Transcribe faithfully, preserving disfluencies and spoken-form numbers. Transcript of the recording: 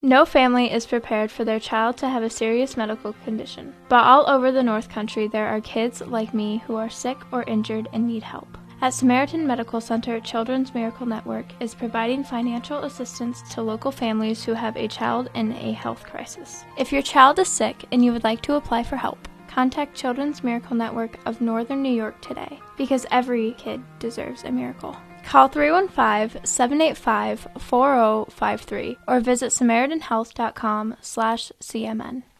No family is prepared for their child to have a serious medical condition, but all over the North Country there are kids like me who are sick or injured and need help. At Samaritan Medical Center, Children's Miracle Network is providing financial assistance to local families who have a child in a health crisis. If your child is sick and you would like to apply for help, contact Children's Miracle Network of Northern New York today, because every kid deserves a miracle. Call three one five, seven eight five, four zero five three or visit samaritan health dot com slash C M N.